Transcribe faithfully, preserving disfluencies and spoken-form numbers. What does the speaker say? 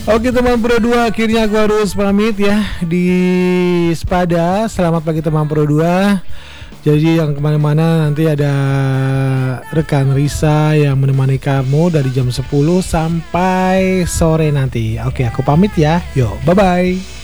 Oke teman Pro dua, akhirnya aku harus pamit ya di Sepada. Selamat pagi teman Pro dua. Jadi yang kemana-mana nanti ada rekan Risa yang menemani kamu dari jam sepuluh sampai sore nanti. Oke, aku pamit ya. Yo, bye-bye.